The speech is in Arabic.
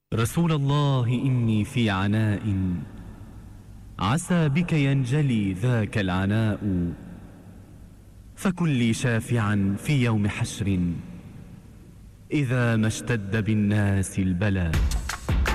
رسول الله إني في عناء، عسى بك ينجلي ذاك العناء، فكن لي شافعا في يوم حشر إذا ما اشتد بالناس البلاء.